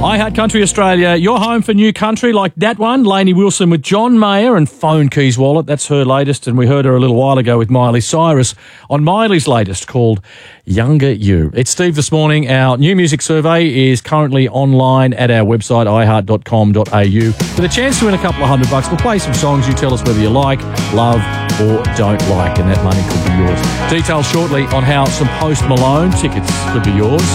iHeart Country Australia, your home for new country like that one. Lainey Wilson with John Mayer and Phone Keys Wallet. That's her latest, and we heard her a little while ago with Miley Cyrus on Miley's latest called Younger You. It's Steve this morning. Our new music survey is currently online at our website, iheart.com.au. With a chance to win a couple of $100. We'll play some songs. You tell us whether you like, love, or don't like, and that money could be yours. Details shortly on how some Post Malone tickets could be yours.